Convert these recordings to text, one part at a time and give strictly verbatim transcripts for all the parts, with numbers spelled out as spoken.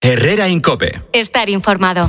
Herrera Incope. Estar informado.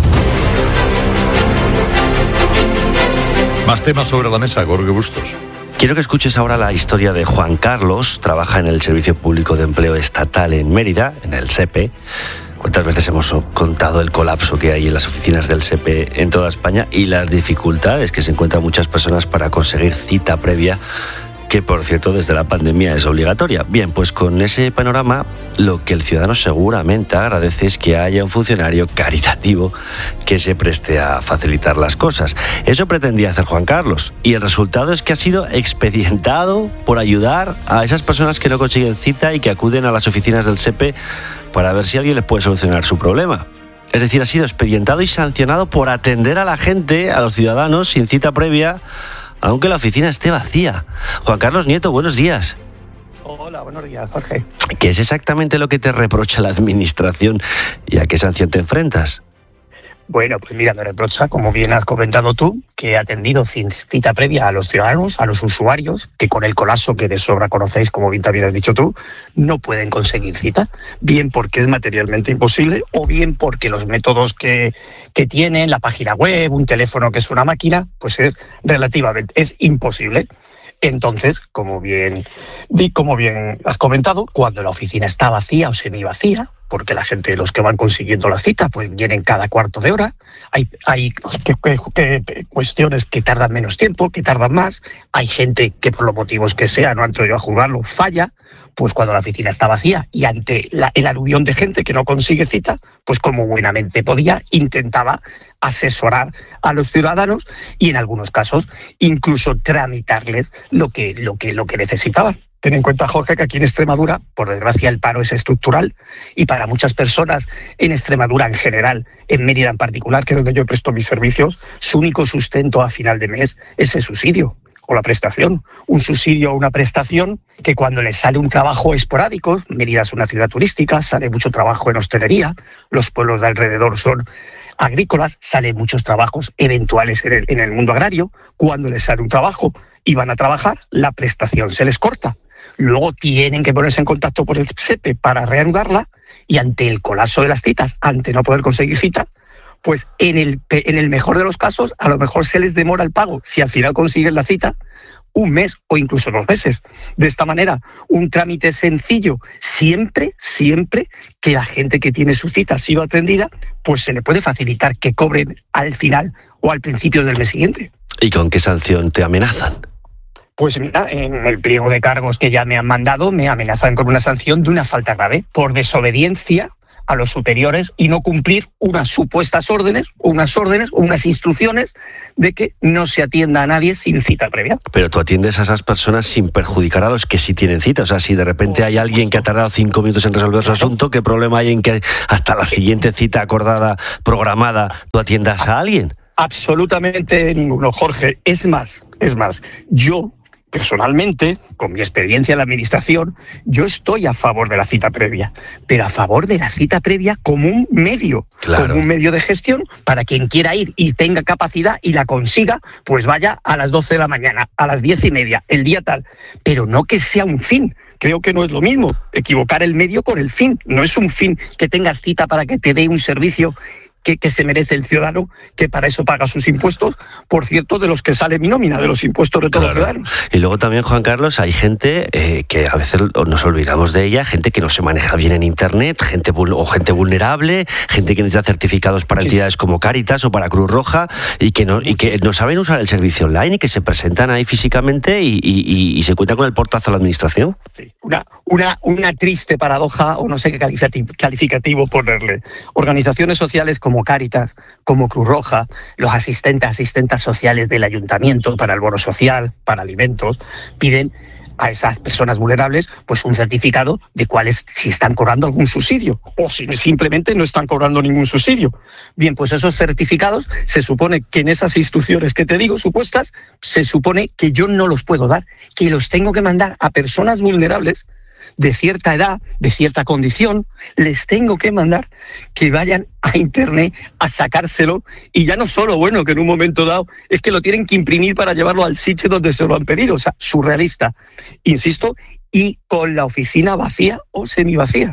Más temas sobre la mesa, Jorge Bustos. Quiero que escuches ahora la historia de Juan Carlos. Trabaja en el Servicio Público de Empleo Estatal en Mérida, en el S E P E. ¿Cuántas veces hemos contado el colapso que hay en las oficinas del S E P E en toda España y las dificultades que se encuentran muchas personas para conseguir cita previa, que por cierto desde la pandemia es obligatoria? Bien, pues con ese panorama lo que el ciudadano seguramente agradece es que haya un funcionario caritativo que se preste a facilitar las cosas. Eso pretendía hacer Juan Carlos y el resultado es que ha sido expedientado por ayudar a esas personas que no consiguen cita y que acuden a las oficinas del S E P E para ver si alguien les puede solucionar su problema. Es decir, ha sido expedientado y sancionado por atender a la gente, a los ciudadanos, sin cita previa, aunque la oficina esté vacía. Juan Carlos Nieto, buenos días. Hola, buenos días, Jorge. ¿Qué es exactamente lo que te reprocha la Administración y a qué sanción te enfrentas? Bueno, pues mira, me reprocha, como bien has comentado tú, que he atendido sin cita previa a los ciudadanos, a los usuarios, que con el colapso que de sobra conocéis, como bien también has dicho tú, no pueden conseguir cita, bien porque es materialmente imposible o bien porque los métodos que, que tienen, la página web, un teléfono que es una máquina, pues es relativamente, es imposible. Entonces, como bien, como bien has comentado, cuando la oficina está vacía o semivacía, porque la gente, los que van consiguiendo la cita, pues vienen cada cuarto de hora, hay, hay que, que, que, cuestiones que tardan menos tiempo, que tardan más, hay gente que por los motivos que sea, no entro yo a juzgarlo, falla, pues cuando la oficina está vacía y ante la, el aluvión de gente que no consigue cita, pues como buenamente podía, intentaba asesorar a los ciudadanos y en algunos casos incluso tramitarles lo que, lo que, lo que necesitaban. Ten en cuenta, Jorge, que aquí en Extremadura, por desgracia, el paro es estructural y para muchas personas en Extremadura en general, en Mérida en particular, que es donde yo presto mis servicios, su único sustento a final de mes es el subsidio o la prestación. Un subsidio o una prestación que cuando les sale un trabajo esporádico, Mérida es una ciudad turística, sale mucho trabajo en hostelería, los pueblos de alrededor son agrícolas, salen muchos trabajos eventuales en el, en el mundo agrario. Cuando les sale un trabajo y van a trabajar, la prestación se les corta. Luego tienen que ponerse en contacto por el S E P E para reanudarla y ante el colapso de las citas, ante no poder conseguir cita, pues en el, en el mejor de los casos a lo mejor se les demora el pago, si al final consiguen la cita, un mes o incluso dos meses. De esta manera, un trámite sencillo, siempre, siempre que la gente que tiene su cita ha sido atendida, pues se le puede facilitar que cobren al final o al principio del mes siguiente. ¿Y con qué sanción te amenazan? Pues mira, en el pliego de cargos que ya me han mandado me amenazan con una sanción de una falta grave por desobediencia a los superiores y no cumplir unas supuestas órdenes, unas órdenes, unas instrucciones de que no se atienda a nadie sin cita previa. Pero tú atiendes a esas personas sin perjudicar a los que sí tienen cita. O sea, si de repente hay alguien que ha tardado cinco minutos en resolver su asunto, ¿qué problema hay en que hasta la siguiente cita acordada, programada, tú atiendas a alguien? Absolutamente ninguno, Jorge. Es más, es más, yo personalmente, con mi experiencia en la administración, yo estoy a favor de la cita previa, pero a favor de la cita previa como un medio, claro. como un medio de gestión para quien quiera ir y tenga capacidad y la consiga, pues vaya a las doce de la mañana, a las diez y media, el día tal, pero no que sea un fin. Creo que no es lo mismo equivocar el medio con el fin. No es un fin que tengas cita para que te dé un servicio Que, que se merece el ciudadano, que para eso paga sus impuestos, por cierto, de los que sale mi nómina, de los impuestos de todos claro. los ciudadanos. Y luego también, Juan Carlos, hay gente eh, que a veces nos olvidamos de ella, gente que no se maneja bien en Internet, gente o gente vulnerable, gente que necesita certificados para sí, entidades sí. como Cáritas o para Cruz Roja y que no y que no saben usar el servicio online y que se presentan ahí físicamente y, y, y se encuentran con el portazo a la administración. Sí. Una, una, una triste paradoja, o no sé qué calificativo ponerle. Organizaciones sociales como como Cáritas, como Cruz Roja, los asistentes, asistentas sociales del ayuntamiento para el bono social, para alimentos, piden a esas personas vulnerables pues un certificado de cuáles si están cobrando algún subsidio o si simplemente no están cobrando ningún subsidio. Bien, pues esos certificados se supone que en esas instrucciones que te digo supuestas, se supone que yo no los puedo dar, que los tengo que mandar a personas vulnerables de cierta edad, de cierta condición, les tengo que mandar que vayan a internet a sacárselo y ya no solo, bueno, que en un momento dado es que lo tienen que imprimir para llevarlo al sitio donde se lo han pedido, o sea, surrealista, insisto, y con la oficina vacía o semivacía.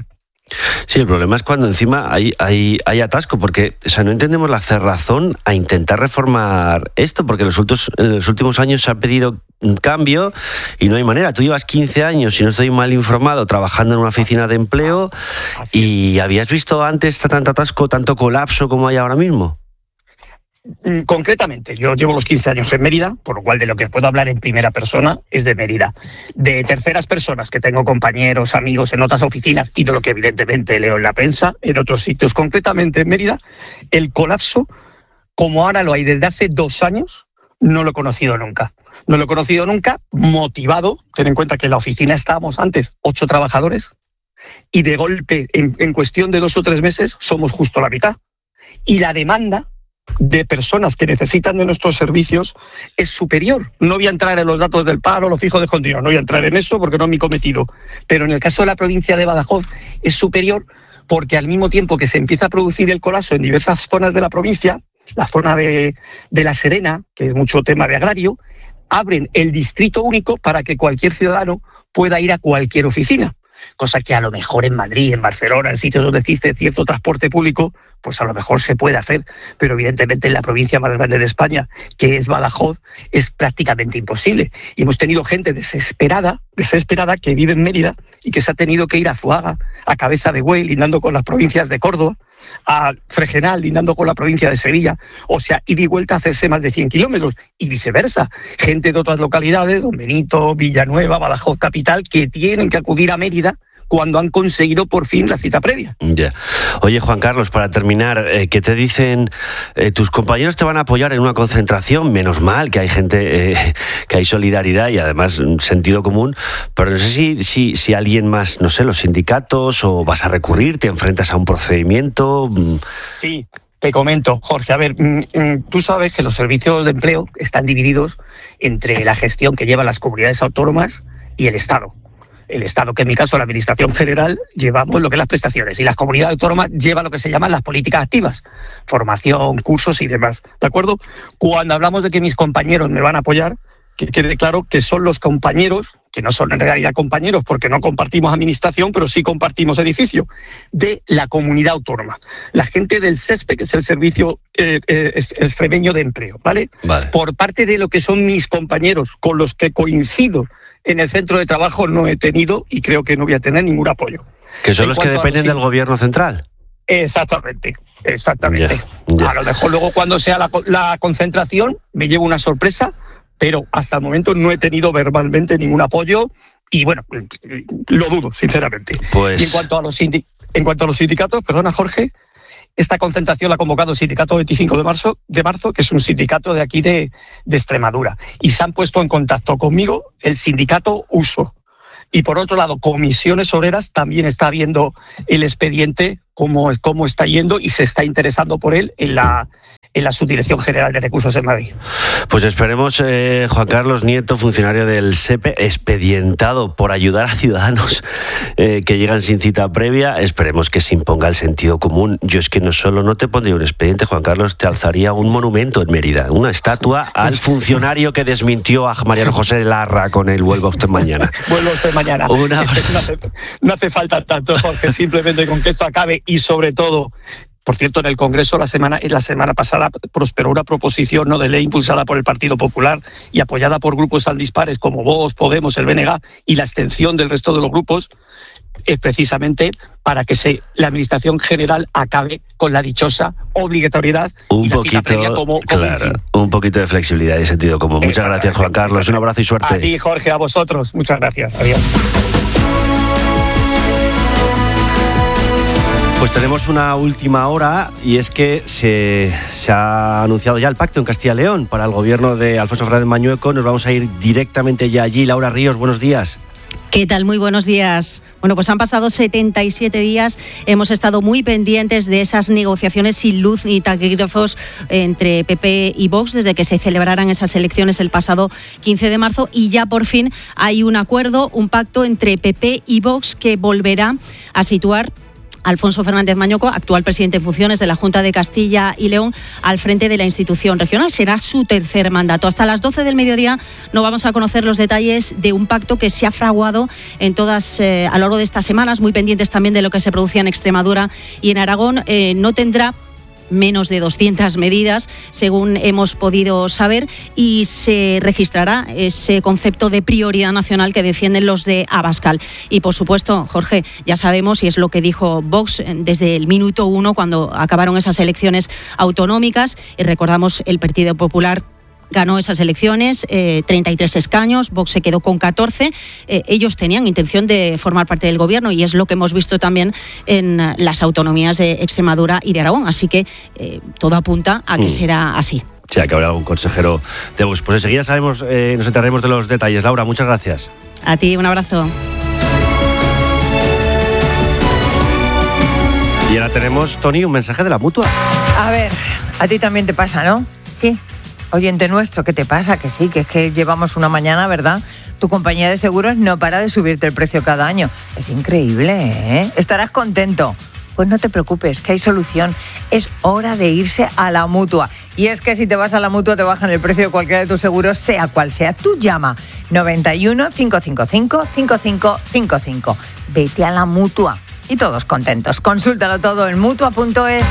Sí, el problema es cuando encima hay, hay, hay atasco, porque o sea, no entendemos la cerrazón a intentar reformar esto, porque en los, últimos, en los últimos años se ha pedido un cambio y no hay manera. Tú llevas quince años, si no estoy mal informado, trabajando en una oficina de empleo y ¿habías visto antes tanto atasco, tanto colapso como hay ahora mismo? Concretamente, yo llevo los quince años en Mérida, por lo cual de lo que puedo hablar en primera persona es de Mérida. De terceras personas, que tengo compañeros, amigos en otras oficinas y de lo que evidentemente leo en la prensa, en otros sitios, concretamente en Mérida, el colapso, como ahora lo hay desde hace dos años, no lo he conocido nunca. No lo he conocido nunca, motivado, ten en cuenta que en la oficina estábamos antes ocho trabajadores y de golpe, en, en cuestión de dos o tres meses, somos justo la mitad. Y la demanda de personas que necesitan de nuestros servicios es superior. No voy a entrar en los datos del paro, los fijos descontinuos, no voy a entrar en eso porque no es mi cometido. Pero en el caso de la provincia de Badajoz es superior porque al mismo tiempo que se empieza a producir el colapso en diversas zonas de la provincia, la zona de, de La Serena, que es mucho tema de agrario, abren el distrito único para que cualquier ciudadano pueda ir a cualquier oficina. Cosa que a lo mejor en Madrid, en Barcelona, en sitios donde existe cierto transporte público, pues a lo mejor se puede hacer, pero evidentemente en la provincia más grande de España, que es Badajoz, es prácticamente imposible. Y hemos tenido gente desesperada, desesperada que vive en Mérida y que se ha tenido que ir a Zuaga, a Cabeza de Buey, lindando con las provincias de Córdoba, a Fregenal, lindando con la provincia de Sevilla, o sea, ir y vuelta a hacerse más de cien kilómetros, y viceversa. Gente de otras localidades, Don Benito, Villanueva, Badajoz capital, que tienen que acudir a Mérida cuando han conseguido por fin la cita previa. Ya. Yeah. Oye, Juan Carlos, para terminar, eh, ¿qué te dicen? Eh, tus compañeros te van a apoyar en una concentración, menos mal que hay gente, eh, que hay solidaridad y además sentido común, pero no sé si, si, si alguien más, no sé, los sindicatos, o vas a recurrir, te enfrentas a un procedimiento. Sí. Te comento, Jorge, a ver, tú sabes que los servicios de empleo están divididos entre la gestión que llevan las comunidades autónomas y el Estado. El Estado, que en mi caso la Administración General, llevamos lo que es las prestaciones y las comunidades autónomas llevan lo que se llaman las políticas activas, formación, cursos y demás, ¿de acuerdo? Cuando hablamos de que mis compañeros me van a apoyar, que quede claro que son los compañeros, que no son en realidad compañeros porque no compartimos administración, pero sí compartimos edificio, de la comunidad autónoma. La gente del SESPE, que es el Servicio eh, eh, Extremeño de Empleo, ¿vale? Vale. Por parte de lo que son mis compañeros, con los que coincido en el centro de trabajo, no he tenido y creo que no voy a tener ningún apoyo. ¿Que son los que dependen del gobierno central? Exactamente, exactamente. Yeah, yeah. A lo mejor luego cuando sea la, la concentración me llevo una sorpresa, pero hasta el momento no he tenido verbalmente ningún apoyo y bueno, lo dudo, sinceramente. Pues... Y en cuanto a los sindi- en cuanto a los sindicatos, perdona Jorge, esta concentración la ha convocado el sindicato veinticinco de marzo, de marzo, que es un sindicato de aquí de, de Extremadura, y se han puesto en contacto conmigo el sindicato Uso. Y por otro lado, Comisiones Obreras también está viendo el expediente, cómo, cómo está yendo y se está interesando por él en la, en la Subdirección General de Recursos en Madrid. Pues esperemos, eh, Juan Carlos Nieto, funcionario del SEPE, expedientado por ayudar a ciudadanos eh, que llegan sin cita previa, esperemos que se imponga el sentido común. Yo es que no solo no te pondría un expediente, Juan Carlos, te alzaría un monumento en Mérida, una estatua al funcionario que desmintió a Mariano José Larra con el vuelva usted mañana. Vuelva usted mañana. Una... no, hace, no hace falta tanto, Jorge, simplemente con que esto acabe y sobre todo... Por cierto, en el Congreso la semana, la semana pasada prosperó una proposición no de ley impulsada por el Partido Popular y apoyada por grupos tan dispares como Vox, Podemos, el B N G y la abstención del resto de los grupos, es precisamente para que se, la Administración General acabe con la dichosa obligatoriedad un y la poquito, cita previa como, como claro, un, un poquito de flexibilidad y sentido común. Muchas gracias, Juan Carlos. Un abrazo y suerte. A ti, Jorge, a vosotros. Muchas gracias. Adiós. Pues tenemos una última hora y es que se, se ha anunciado ya el pacto en Castilla y León para el gobierno de Alfonso Fernández Mañueco. Nos vamos a ir directamente ya allí. Laura Ríos, buenos días. ¿Qué tal? Muy buenos días. Bueno, pues han pasado setenta y siete días. Hemos estado muy pendientes de esas negociaciones sin luz y taquígrafos entre P P y Vox desde que se celebraran esas elecciones el pasado quince de marzo y ya por fin hay un acuerdo, un pacto entre P P y Vox que volverá a situar Alfonso Fernández Mañoco, actual presidente en funciones de la Junta de Castilla y León, al frente de la institución regional. Será su tercer mandato. Hasta las doce del mediodía no vamos a conocer los detalles de un pacto que se ha fraguado en todas, eh, a lo largo de estas semanas, muy pendientes también de lo que se producía en Extremadura y en Aragón. Eh, no tendrá menos de doscientas medidas, según hemos podido saber, y se registrará ese concepto de prioridad nacional que defienden los de Abascal. Y, por supuesto, Jorge, ya sabemos, y es lo que dijo Vox desde el minuto uno cuando acabaron esas elecciones autonómicas, y recordamos el Partido Popular ganó esas elecciones, eh, treinta y tres escaños, Vox se quedó con catorce. Eh, ellos tenían intención de formar parte del gobierno y es lo que hemos visto también en las autonomías de Extremadura y de Aragón. Así que eh, todo apunta a que mm. será así. Sí, que habrá algún consejero de Vox. Pues enseguida sabemos, eh, nos enteraremos de los detalles. Laura, muchas gracias. A ti, un abrazo. Y ahora tenemos, Tony, un mensaje de la Mutua. A ver, a ti también te pasa, ¿no? Sí. Oyente nuestro, ¿qué te pasa? Que sí, que es que llevamos una mañana, ¿verdad? Tu compañía de seguros no para de subirte el precio cada año. Es increíble, ¿eh? Estarás contento. Pues no te preocupes, que hay solución. Es hora de irse a la Mutua. Y es que si te vas a la Mutua te bajan el precio de cualquiera de tus seguros, sea cual sea. Tú llama noventa y uno, cinco cinco cinco, cinco cinco cinco cinco. Vete a la Mutua. Y todos contentos. Consúltalo todo en mutua punto es.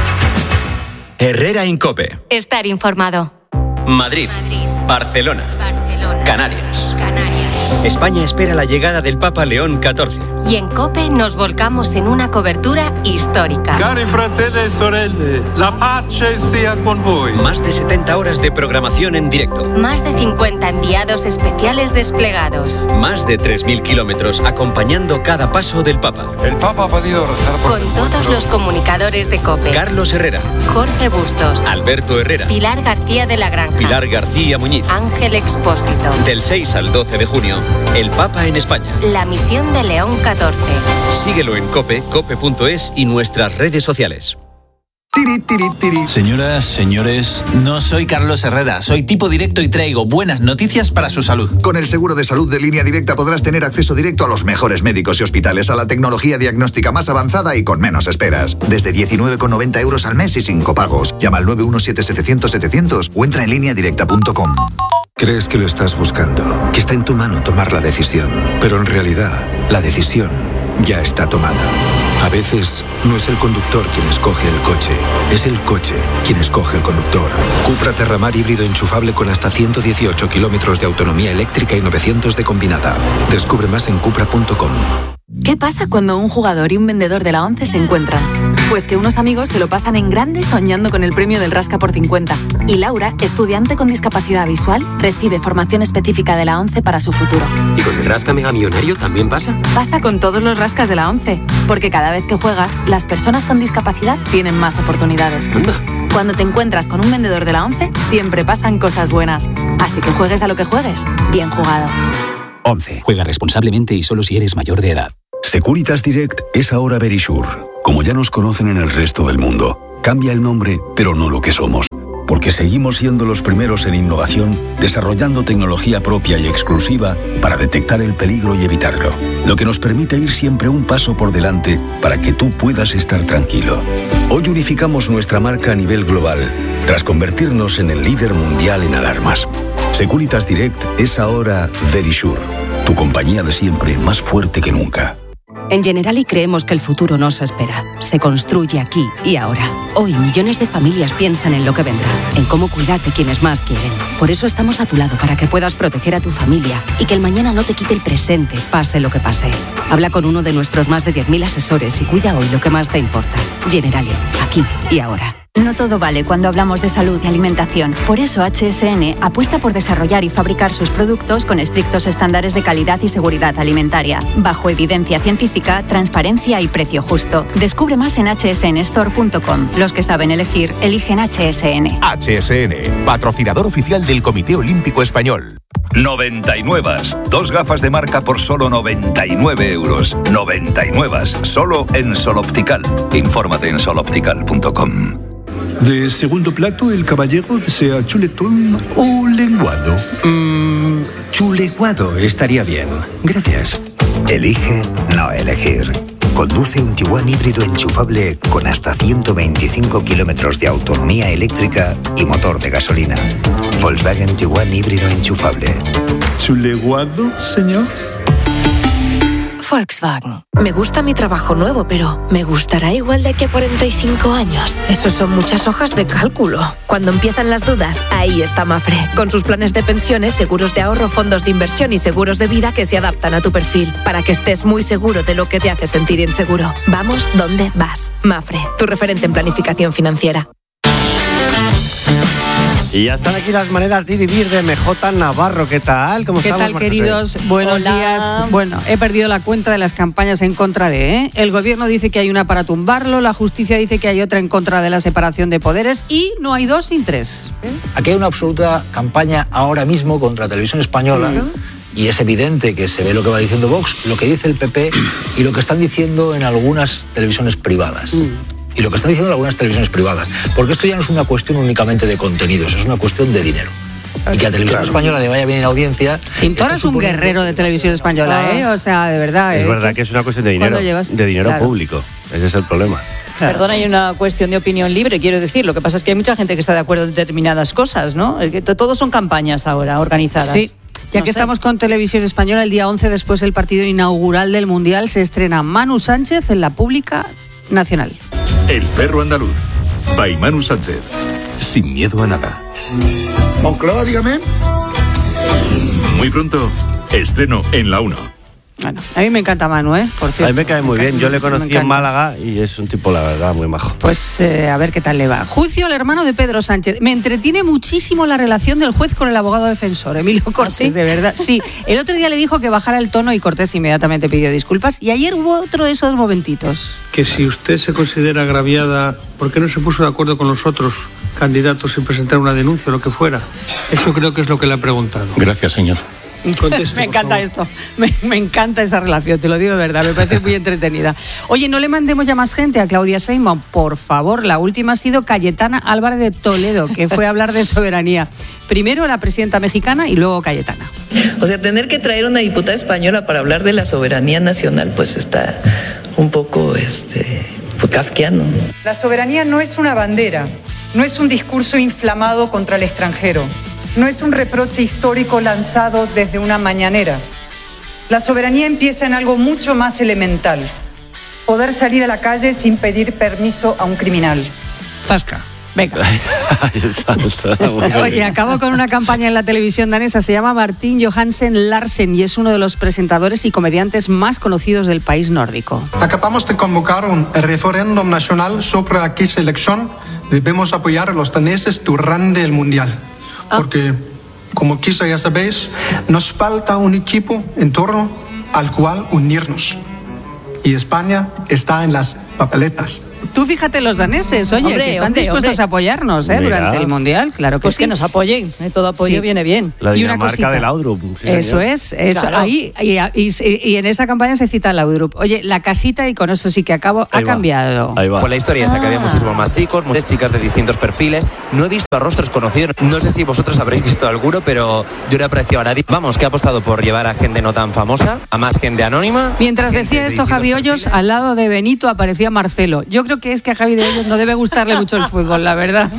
Herrera Incope. Estar informado. Madrid, Madrid. Barcelona, Barcelona. Canarias. Canarias. España espera la llegada del Papa León catorce. Y en COPE nos volcamos en una cobertura histórica. Cari fratelli e sorelle, la pace sia con voi. Más de setenta horas de programación en directo. Más de cincuenta enviados especiales desplegados. Más de tres mil kilómetros acompañando cada paso del Papa. El Papa ha pedido rezar por Con todos los comunicadores de COPE. Carlos Herrera, Jorge Bustos, Alberto Herrera, Pilar García de la Granja, Pilar García Muñiz. Ángel Expósito. Del seis al doce de junio, el Papa en España. La misión de León catorce. Síguelo en COPE, cope punto es y nuestras redes sociales. Tiri, tiri, tiri. Señoras, señores, no soy Carlos Herrera, soy tipo directo y traigo buenas noticias para su salud. Con el seguro de salud de Línea Directa podrás tener acceso directo a los mejores médicos y hospitales, a la tecnología diagnóstica más avanzada y con menos esperas. Desde diecinueve con noventa euros al mes y sin copagos. Llama al nueve uno siete setecientos setecientos o entra en línea directa punto com. Crees que lo estás buscando, que está en tu mano tomar la decisión, pero en realidad la decisión ya está tomada. A veces no es el conductor quien escoge el coche, es el coche quien escoge el conductor. Cupra Terramar híbrido enchufable con hasta ciento dieciocho kilómetros de autonomía eléctrica y novecientos de combinada. Descubre más en cupra punto com. ¿Qué pasa cuando un jugador y un vendedor de la ONCE se encuentran? Pues que unos amigos se lo pasan en grande soñando con el premio del Rasca por cincuenta. Y Laura, estudiante con discapacidad visual, recibe formación específica de la ONCE para su futuro. ¿Y con el Rasca Mega Millonario también pasa? Pasa con todos los rascas de la ONCE, porque cada vez que juegas, las personas con discapacidad tienen más oportunidades. Anda. Cuando te encuentras con un vendedor de la ONCE, siempre pasan cosas buenas. Así que juegues a lo que juegues, bien jugado. ONCE. Juega responsablemente y solo si eres mayor de edad. Securitas Direct es ahora Verisure. Como ya nos conocen en el resto del mundo, cambia el nombre, pero no lo que somos. Porque seguimos siendo los primeros en innovación, desarrollando tecnología propia y exclusiva para detectar el peligro y evitarlo. Lo que nos permite ir siempre un paso por delante para que tú puedas estar tranquilo. Hoy unificamos nuestra marca a nivel global, tras convertirnos en el líder mundial en alarmas. Securitas Direct es ahora Verisure, tu compañía de siempre más fuerte que nunca. En Generali creemos que el futuro no se espera, se construye aquí y ahora. Hoy millones de familias piensan en lo que vendrá, en cómo cuidar de quienes más quieren. Por eso estamos a tu lado para que puedas proteger a tu familia y que el mañana no te quite el presente, pase lo que pase. Habla con uno de nuestros más de diez mil asesores y cuida hoy lo que más te importa. Generali, aquí y ahora. No todo vale cuando hablamos de salud y alimentación. Por eso H S N apuesta por desarrollar y fabricar sus productos con estrictos estándares de calidad y seguridad alimentaria, bajo evidencia científica, transparencia y precio justo. Descubre más en hache ese ene store punto com. Los que saben elegir, eligen H S N. H S N, patrocinador oficial del Comité Olímpico Español. noventa y nueve. Dos gafas de marca por solo noventa y nueve euros. noventa y nueve. Solo en Sol Optical. Infórmate en sol optical punto com. De segundo plato, el caballero desea chuletón o lenguado. Mmm, chuleguado estaría bien. Gracias. Elige no elegir. Conduce un Tiguan híbrido enchufable con hasta ciento veinticinco kilómetros de autonomía eléctrica y motor de gasolina. Volkswagen Tiguan híbrido enchufable. ¿Chuleguado, señor? Volkswagen. Me gusta mi trabajo nuevo, pero ¿me gustará igual de aquí a cuarenta y cinco años? Eso son muchas hojas de cálculo. Cuando empiezan las dudas, ahí está Mafre. Con sus planes de pensiones, seguros de ahorro, fondos de inversión y seguros de vida que se adaptan a tu perfil, para que estés muy seguro de lo que te hace sentir inseguro. Vamos donde vas. Mafre, tu referente en planificación financiera. Y ya están aquí las maneras de vivir de M J Navarro. ¿Qué tal? ¿Cómo ¿Qué estamos, tal, queridos? Buenos Hola. días. Bueno, he perdido la cuenta de las campañas en contra de, ¿eh? El gobierno dice que hay una para tumbarlo, la justicia dice que hay otra en contra de la separación de poderes y no hay dos sin tres. Aquí hay una absoluta campaña ahora mismo contra la televisión española. ¿No? Y es evidente que se ve lo que va diciendo Vox, lo que dice el P P y lo que están diciendo en algunas televisiones privadas. Mm. Y lo que están diciendo algunas televisiones privadas. Porque esto ya no es una cuestión únicamente de contenidos, es una cuestión de dinero. Y que a Televisión claro. Española le vaya bien en audiencia. Tintor es un guerrero de Televisión Española, ah. ¿eh? O sea, de verdad. Es ¿eh? verdad que, que es una cuestión de dinero, llevas... de dinero claro. público. Ese es el problema. Claro. Perdona, hay una cuestión de opinión libre, quiero decir. Lo que pasa es que hay mucha gente que está de acuerdo en determinadas cosas, ¿no? Es que todos son campañas ahora organizadas. Sí. Ya no que sé. estamos con Televisión Española, el día once, después del partido inaugural del Mundial, se estrena Manu Sánchez en la Pública Nacional. El perro andaluz, by Manu Sánchez. Sin miedo a nada. Moncloa, dígame. Muy pronto, estreno en La uno. Bueno, a mí me encanta Manu, ¿eh? Por cierto. A mí me cae muy me bien. cae, Yo le conocí en Málaga y es un tipo, la verdad, muy majo. Pues eh, a ver qué tal le va. Juicio al hermano de Pedro Sánchez. Me entretiene muchísimo la relación del juez con el abogado defensor, Emilio Cortés, ¿sí? De verdad. Sí, el otro día le dijo que bajara el tono y Cortés inmediatamente pidió disculpas. Y ayer hubo otro de esos momentitos. Que si usted se considera agraviada, ¿por qué no se puso de acuerdo con los otros candidatos en presentar una denuncia o lo que fuera? Eso creo que es lo que le ha preguntado. Gracias, señor. Conteste, me encanta favor. esto, me, me encanta esa relación, te lo digo de verdad, me parece muy entretenida. Oye, no le mandemos ya más gente a Claudia Sheinbaum, por favor. La última ha sido Cayetana Álvarez de Toledo, que fue a hablar de soberanía. Primero la presidenta mexicana y luego Cayetana. O sea, tener que traer una diputada española para hablar de la soberanía nacional, pues está un poco este, pues, kafkiano. La soberanía no es una bandera, no es un discurso inflamado contra el extranjero. No es un reproche histórico lanzado desde una mañanera. La soberanía empieza en algo mucho más elemental. Poder salir a la calle sin pedir permiso a un criminal. Zasca. Venga. Oye, acabo con una campaña en la televisión danesa. Se llama Martin Johansen Larsen y es uno de los presentadores y comediantes más conocidos del país nórdico. Acabamos de convocar un referéndum nacional sobre a qué selección debemos apoyar a los daneses durante el Mundial. Porque, como quizá ya sabéis, nos falta un equipo en torno al cual unirnos. Y España está en las papeletas. Tú fíjate los daneses, oye, hombre, que están hombre, dispuestos hombre. a apoyarnos ¿eh? durante el Mundial, claro que pues sí. que nos apoyen, ¿eh? Todo apoyo sí. viene bien. La y una Dinamarca cosita. del Laudrup. Sí, eso es, eso, claro. ahí, y, y, y en esa campaña se cita el Laudrup. Oye, la casita, y con eso sí que acabo, ahí ha va. cambiado. Ahí va. Pues la historia es ah. que había muchísimos más chicos, muchas chicas de distintos perfiles. No he visto a rostros conocidos. No sé si vosotros habréis visto alguno, pero yo no he apreciado a nadie. Vamos, que ha apostado por llevar a gente no tan famosa, a más gente anónima. Mientras decía esto Javi Hoyos, perfiles. Al lado de Benito aparecía Marcelo. Yo creo que es que a Javi de Hoyos no debe gustarle mucho el fútbol, la verdad.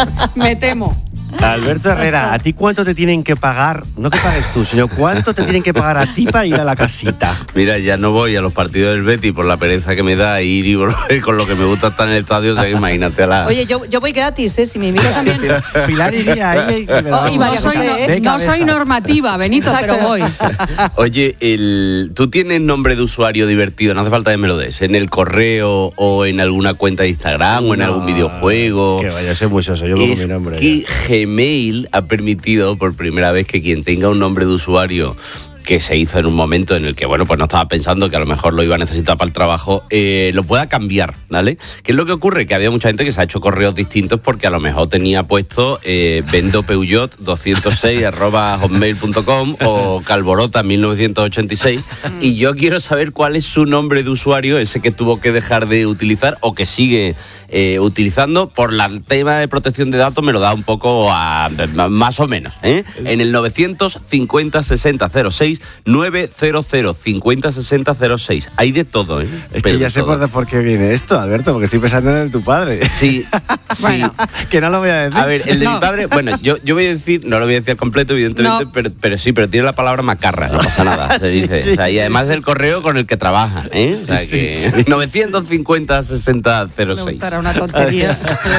Me temo. Alberto Herrera, ¿a ti cuánto te tienen que pagar? No que pagues tú, sino cuánto te tienen que pagar a ti para ir a la casita. Mira, ya no voy a los partidos del Betis por la pereza que me da ir y volver con lo que me gusta estar en el estadio, o sea, imagínate a la... Oye, yo, yo voy gratis, ¿eh? Si me invitas también. Pilar iría ahí. Oh, y no, soy, no, ¿eh? no soy normativa, Benito, exacto, pero voy. Oye, el, tú tienes nombre de usuario divertido, no hace falta que me lo des, en el correo o en alguna cuenta de Instagram no, o en algún videojuego. Que vaya a ser muy soso, yo pongo mi nombre. Que Gmail ha permitido por primera vez que quien tenga un nombre de usuario que se hizo en un momento en el que, bueno, pues no estaba pensando que a lo mejor lo iba a necesitar para el trabajo, eh, lo pueda cambiar, ¿vale? ¿Qué es lo que ocurre? Que había mucha gente que se ha hecho correos distintos porque a lo mejor tenía puesto eh, vendo peuyot doscientos seis arroba hotmail punto com o calborota mil novecientos ochenta y seis y yo quiero saber cuál es su nombre de usuario, ese que tuvo que dejar de utilizar o que sigue eh, utilizando. Por el tema de protección de datos me lo da un poco a, a, más o menos, ¿eh? En el novecientos cincuenta sesenta cero seis seis nueve cero cero cincuenta sesenta cero seis. Hay de todo, ¿eh? Es que ya sé por, por qué viene esto, Alberto, porque estoy pensando en el de tu padre. Sí, sí. Bueno, que no lo voy a decir. A ver, el de no. mi padre, bueno, yo, yo voy a decir, no lo voy a decir completo, evidentemente, No. pero, pero sí, pero tiene la palabra macarra, no pasa nada, se Sí, dice. sí, O sea, y sí. además el correo con el que trabaja, ¿eh? O sea, Sí, que sí, sí. novecientos cincuenta sesenta cero seis. Me gustará una tontería.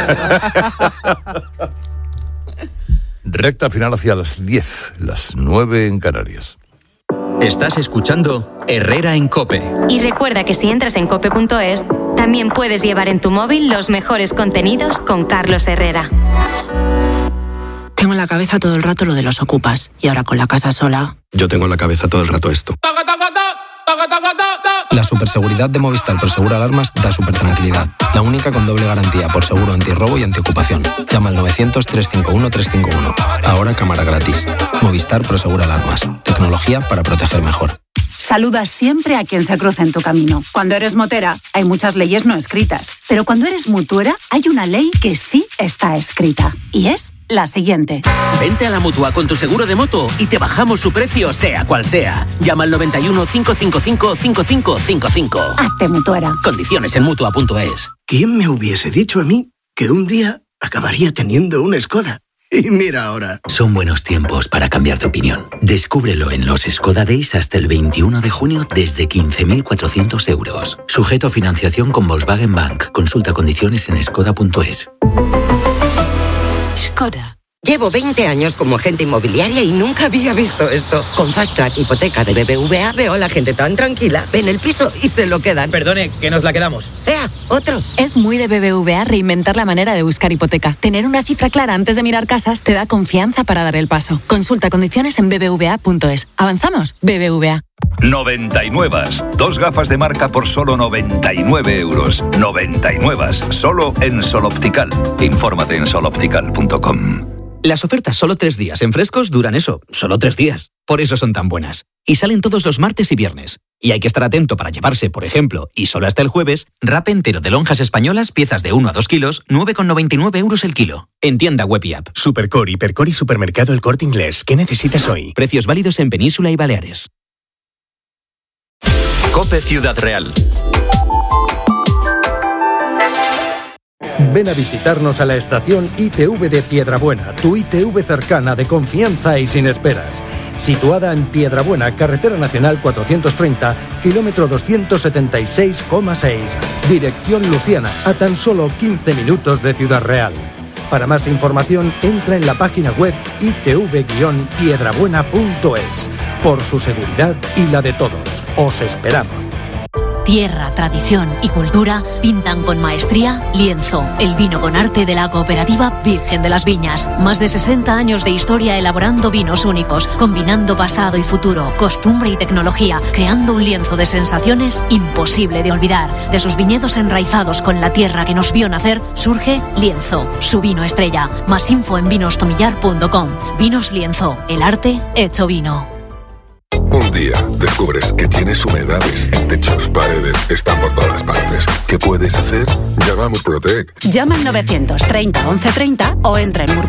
Recta final hacia las diez, las nueve en Canarias. Estás escuchando Herrera en COPE. Y recuerda que si entras en cope punto es, también puedes llevar en tu móvil los mejores contenidos con Carlos Herrera. Tengo en la cabeza todo el rato lo de los ocupas. Y ahora con la casa sola... Yo tengo en la cabeza todo el rato esto. La superseguridad de Movistar por Seguro Alarmas da super tranquilidad. La única con doble garantía por seguro antirrobo y antiocupación. Llama al novecientos, trescientos cincuenta y uno, trescientos cincuenta y uno. Ahora cámara gratis. Movistar por Seguro Alarmas. Tecnología para proteger mejor. Saludas siempre a quien se cruza en tu camino. Cuando eres motera, hay muchas leyes no escritas. Pero cuando eres mutuera, hay una ley que sí está escrita. Y es la siguiente. Vente a la Mutua con tu seguro de moto y te bajamos su precio, sea cual sea. Llama al noventa y uno, cinco cinco cinco, cinco cinco cinco cinco. Hazte mutuera. Condiciones en mutua punto es. ¿Quién me hubiese dicho a mí que un día acabaría teniendo una Skoda? Y mira ahora. Son buenos tiempos para cambiar de opinión. Descúbrelo en los Skoda Days hasta el veintiuno de junio desde quince mil cuatrocientos euros. Sujeto a financiación con Volkswagen Bank. Consulta condiciones en skoda punto es. Skoda. Llevo veinte años como agente inmobiliaria y nunca había visto esto. Con Fast Track Hipoteca de B B V A veo a la gente tan tranquila, ven el piso y se lo quedan. Perdone, que nos la quedamos. ¡Ea, otro! Es muy de B B V A reinventar la manera de buscar hipoteca. Tener una cifra clara antes de mirar casas te da confianza para dar el paso. Consulta condiciones en b b v a punto es. ¿Avanzamos? B B V A. noventa y nueve. Dos gafas de marca por solo noventa y nueve euros. noventa y nueve. Solo en Sol Optical. Infórmate en sol optical punto com. Las ofertas solo tres días en Frescos duran eso, solo tres días. Por eso son tan buenas. Y salen todos los martes y viernes. Y hay que estar atento para llevarse, por ejemplo, y solo hasta el jueves, wrap entero de lonjas españolas, piezas de uno a dos kilos, nueve con noventa y nueve euros el kilo. En tienda web y app. Supercore, Hipercore y Supermercado El Corte Inglés. ¿Qué necesitas hoy? Precios válidos en Península y Baleares. COPE Ciudad Real. Ven a visitarnos a la estación I T V de Piedrabuena, tu I T V cercana, de confianza y sin esperas. Situada en Piedrabuena, Carretera Nacional cuatrocientos treinta, kilómetro doscientos setenta y seis coma seis, dirección Luciana, a tan solo quince minutos de Ciudad Real. Para más información, entra en la página web i t v guion piedrabuena punto es. Por su seguridad y la de todos, os esperamos. Tierra, tradición y cultura pintan con maestría Lienzo, el vino con arte de la cooperativa Virgen de las Viñas. Más de sesenta años de historia elaborando vinos únicos, combinando pasado y futuro, costumbre y tecnología, creando un lienzo de sensaciones imposible de olvidar. De sus viñedos enraizados con la tierra que nos vio nacer, surge Lienzo, su vino estrella. Más info en vinos tomillar punto com. Vinos Lienzo, el arte hecho vino. Un día descubres que tienes humedades en techos, paredes, están por todas partes. ¿Qué puedes hacer? Llama a Murprotec. Llama al novecientos treinta once treinta o entra en mur